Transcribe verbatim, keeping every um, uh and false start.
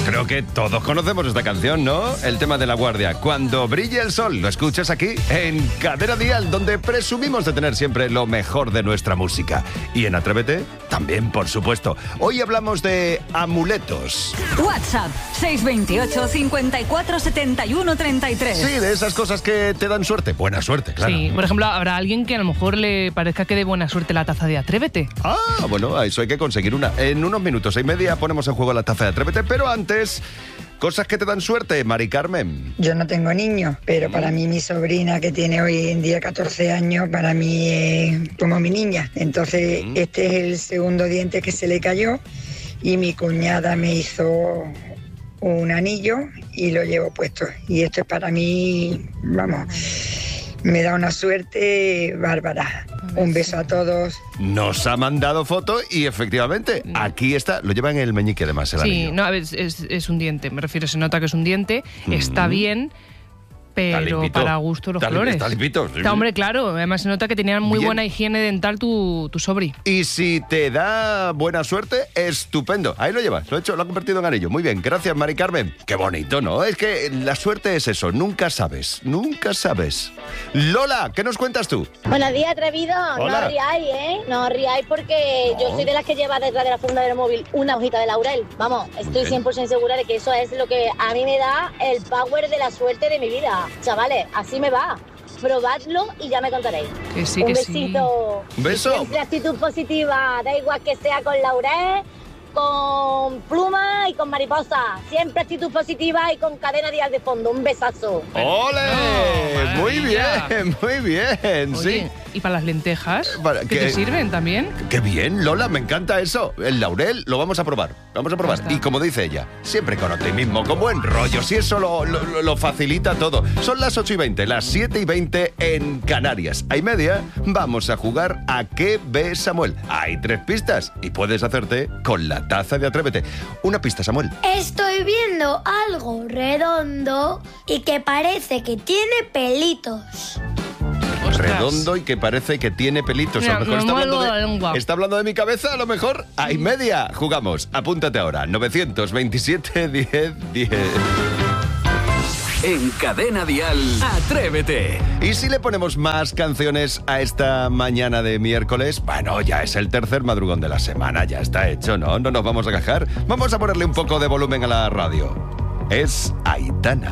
Creo que todos conocemos esta canción, ¿no? El tema de La Guardia. Cuando brille el sol, lo escuchas aquí en Cadena Dial, donde presumimos de tener siempre lo mejor de nuestra música. Y en Atrévete, también, por supuesto. Hoy hablamos de amuletos. WhatsApp, seis dos ocho, cinco cuatro, siete uno, tres tres. Sí, de esas cosas que te dan suerte. Buena suerte, claro. Sí, por ejemplo, habrá alguien que a lo mejor le parezca que dé buena suerte la taza de Atrévete. Ah, bueno, a eso hay que conseguir una. En unos minutos y media ponemos en juego la taza de Atrévete, pero antes, cosas que te dan suerte, Mari Carmen. Yo no tengo niños, pero para mí mi sobrina, que tiene hoy en día catorce años, para mí es como mi niña. Entonces, mm. este es el segundo diente que se le cayó y mi cuñada me hizo un anillo y lo llevo puesto. Y esto es para mí, vamos, me da una suerte bárbara. Un beso a todos. Nos ha mandado foto y efectivamente, aquí está, lo lleva en el meñique además el Sí, anillo. no, a ver, es, es un diente, me refiero, se nota que es un diente, mm. está bien, pero para gusto los está, colores. Está limpito. Sí. Está, hombre, claro, además se nota que tenían muy bien. buena higiene dental tu, tu sobri. Y si te da buena suerte, estupendo. Ahí lo llevas, lo he hecho, lo ha convertido en anillo. Muy bien, gracias, Mari Carmen. Qué bonito, ¿no? Es que la suerte es eso, nunca sabes, nunca sabes. Lola, ¿qué nos cuentas tú? Buenos días, atrevidos. Hola. No os riáis, ¿eh? No os riáis porque no. yo soy de las que lleva detrás de la funda del móvil una hojita de laurel. Vamos, estoy cien por ciento segura de que eso es lo que a mí me da el power de la suerte de mi vida. Chavales, así me va. Probadlo y ya me contaréis. Que sí, Un que besito. sí. Un beso. Siempre actitud positiva. Da igual que sea con laurel, con pluma y con mariposa. Siempre actitud positiva y con Cadena Dial de fondo. Un besazo. ¡Ole! No, muy bien, muy bien, Oye, sí. ¿y para las lentejas? Para- ¿Qué que- te sirven también? Qué bien, Lola, me encanta eso. El laurel lo vamos a probar, vamos a probar. Ya está. Y como dice ella, siempre con optimismo, con buen rollo, si eso lo, lo, lo facilita todo. Son las ocho y veinte, las siete y veinte en Canarias. A y media vamos a jugar a ¿Qué ve Samuel? Hay tres pistas y puedes hacerte con la taza de Atrévete. Una pista, Samuel. Estoy viendo algo redondo y que parece que tiene pelitos. Ostras. Redondo y que parece que tiene pelitos. Mira, a lo mejor me está muerdo hablando, la de, lengua. está hablando de mi cabeza, a lo mejor a y media jugamos. Apúntate ahora, novecientos veintisiete, diez, diez. En Cadena Dial, Atrévete. Y si le ponemos más canciones a esta mañana de miércoles, bueno, ya es el tercer madrugón de la semana, ya está hecho, ¿no? No nos vamos a quejar. Vamos a ponerle un poco de volumen a la radio. Es Aitana.